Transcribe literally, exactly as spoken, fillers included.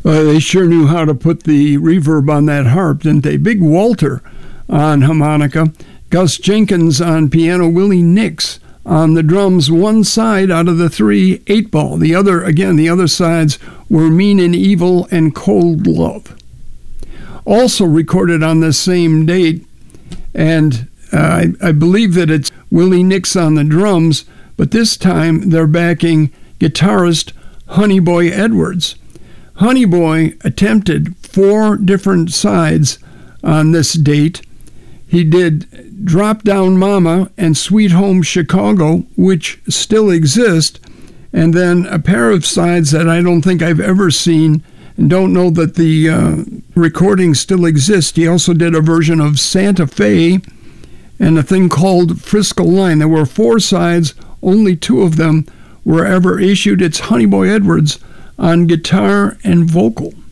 Uh, they sure knew how to put the reverb on that harp, didn't they? Big Walter on harmonica, Gus Jenkins on piano, Willie Nix on the drums, one side out of the three, Eight Ball. The other, again, the other sides were Mean and Evil and Cold Love. Also recorded on this same date, and uh, I, I believe that it's Willie Nix on the drums, but this time they're backing guitarist Honey Boy Edwards. Honey Boy attempted four different sides on this date. He did Drop Down Mama and Sweet Home Chicago, which still exist, and then a pair of sides that I don't think I've ever seen and don't know that the uh, recordings still exist. He also did a version of Santa Fe and a thing called Frisco Line. There were four sides, only two of them were ever issued. It's Honey Boy Edwards on guitar and vocal.